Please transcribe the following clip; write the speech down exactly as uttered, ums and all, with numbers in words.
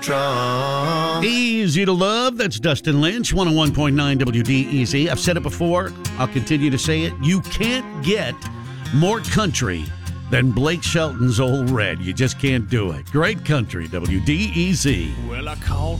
Trump. Easy to love. That's Dustin Lynch, one oh one point nine W D E Z. I've said it before. I'll continue to say it. You can't get more country than Blake Shelton's Old Red. You just can't do it. Great country, W D E Z. Well, I called